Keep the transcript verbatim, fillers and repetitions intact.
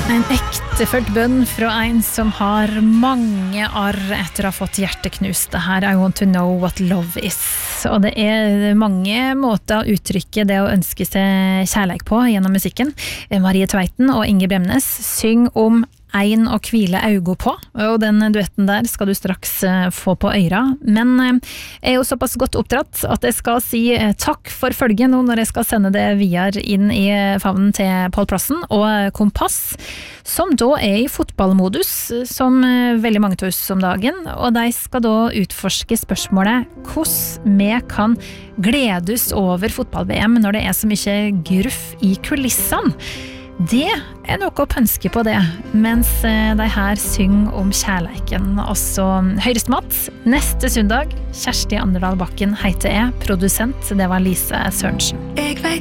En ektefølt bønn fra en som har mange arr etter å ha fått hjerteknust. Det her I want to know what love is. Og det er mange måter å uttrykke det å ønske seg kjærleik på gjennom musikken. Marie Tveiten og Inge Bremnes syng om ein å hvile augo på, og den duetten der skal du straks få på øyra. Men jeg er jo såpass godt oppdratt at jeg skal si takk for følget nå når jeg skal sende det videre inn i favnen til Pål Plassen og Kompass, som da er i fotballmodus, som veldig mange av oss om dagen, og de skal da utforske spørsmålet hvordan vi kan gledes over fotball-V M når det er så mye gruff i kulissene. Det er noe å pønske på det, mens de her synger om kjærleiken. Også Høyrestematt neste søndag. Kjersti Anderdal Bakken heter jeg, produsent, det var Lise Sørensen. Jeg vet